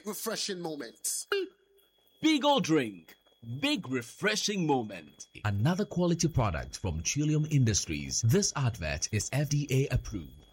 refreshing moments. Beagle Drink. Big refreshing moment. Another quality product from Trillium Industries. This advert is FDA approved.